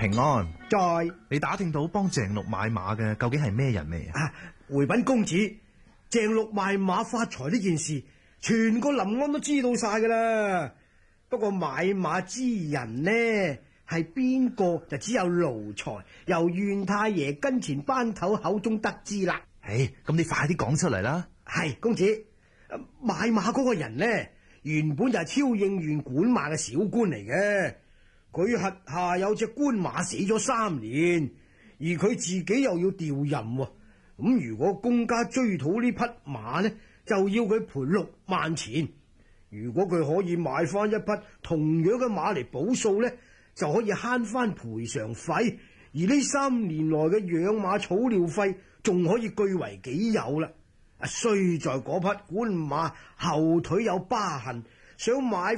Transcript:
平安。 在你打聽到幫鄭六買馬嘅究竟係咩人未啊？ 回稟公子，鄭六賣馬發財呢件事，全個臨安都知道晒噶啦。不過買馬之人呢，係邊個就只有奴才由縣太爺跟前班頭口中得知啦。 咁你快啲講出嚟啦。 係公子，買馬嗰個人呢，原本就係超應縣管馬嘅小官嚟嘅。佢轄下有隻官馬死咗3年，而佢自己又要調任。咁如果公家追討呢匹馬呢，就要佢賠6萬錢。如果佢可以買翻一匹同樣嘅馬嚟補數呢，就可以慳翻賠償費。而呢3年來嘅養馬草料費，仲可以據為己有啦。衰在嗰匹官馬後腿有疤痕，想買